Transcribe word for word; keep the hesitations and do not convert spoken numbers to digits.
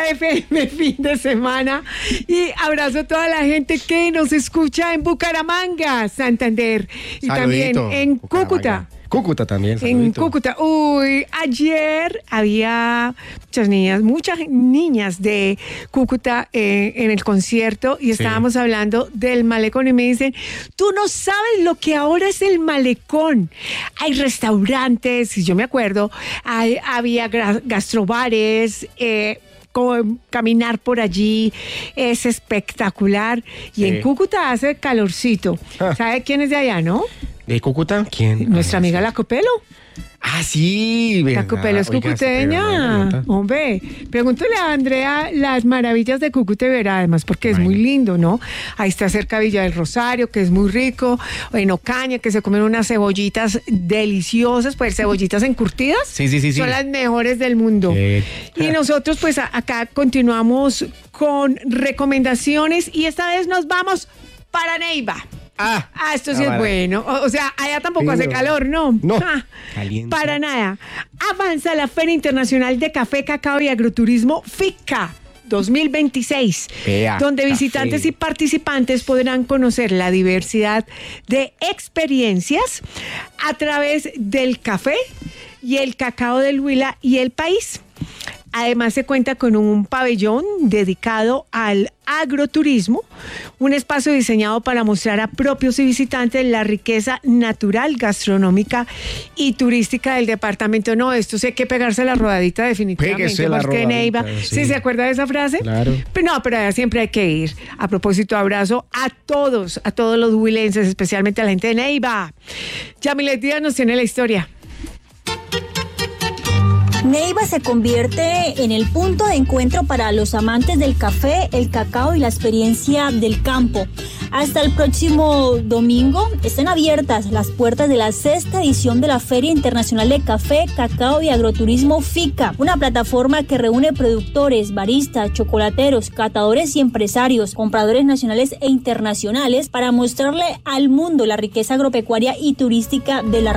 F M fin de semana y abrazo a toda la gente que nos escucha en Bucaramanga, Santander y Saludito, también en Bucaramanga. Cúcuta. Cúcuta también, En saludito. Cúcuta. Uy, ayer había muchas niñas, muchas niñas de Cúcuta eh, en el concierto y estábamos hablando del malecón y me dicen, tú no sabes lo que ahora es el malecón. Hay restaurantes, y yo me acuerdo, hay, había gra- gastrobares, eh, como caminar por allí es espectacular y Sí. en Cúcuta hace calorcito. Ah. ¿Sabe quién es de allá, no? ¿De Cúcuta? ¿Quién? Nuestra Ah, amiga sí. La Copelo. Ah, sí, La verdad. Copelo es Oiga, pero cucuteña. no me Hombre, pregúntale a Andrea las maravillas de Cúcuta y verá, además, porque es Bueno. muy lindo, ¿no? Ahí está cerca Villa del Rosario, que es muy rico. En Ocaña, que se comen unas cebollitas deliciosas, pues cebollitas encurtidas. Sí, sí, sí, sí. Son las mejores del mundo. Sí. Y nosotros, pues, a- acá continuamos con recomendaciones y esta vez nos vamos para Neiva. Ah, Ah, esto sí ah, es vale. bueno. O, o sea, allá tampoco Sí, hace no. calor, ¿no? No. Ah, Caliente. para nada. Avanza la Feria Internacional de Café, Cacao y Agroturismo FICCA dos mil veintiséis, Vea, donde café. visitantes y participantes podrán conocer la diversidad de experiencias a través del café y el cacao del Huila y el país. Además se cuenta con un pabellón dedicado al agroturismo, un espacio diseñado para mostrar a propios y visitantes la riqueza natural, gastronómica y turística del departamento. No, esto sí hay que pegarse la rodadita definitivamente. Péguese la porque Neiva, rodadita, ¿sí sí. se acuerda de esa frase? Claro. Pero no, pero allá siempre hay que ir. A propósito, abrazo a todos, a todos los huilenses, especialmente a la gente de Neiva. Yamilet Díaz nos tiene la historia. Neiva se convierte en el punto de encuentro para los amantes del café, el cacao y la experiencia del campo. Hasta el próximo domingo están abiertas las puertas de la sexta edición de la Feria Internacional de Café, Cacao y Agroturismo FICCA, una plataforma que reúne productores, baristas, chocolateros, catadores y empresarios, compradores nacionales e internacionales para mostrarle al mundo la riqueza agropecuaria y turística de la región.